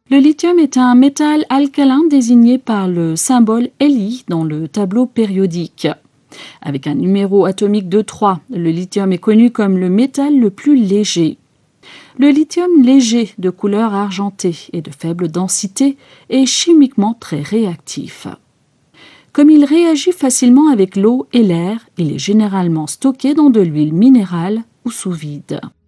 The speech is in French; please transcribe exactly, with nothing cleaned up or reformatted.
Le lithium est un métal alcalin désigné par le symbole Li dans le tableau périodique. Avec un numéro atomique de trois, le lithium est connu comme le métal le plus léger. Le lithium léger, de couleur argentée et de faible densité, est chimiquement très réactif. Comme il réagit facilement avec l'eau et l'air, il est généralement stocké dans de l'huile minérale ou sous vide.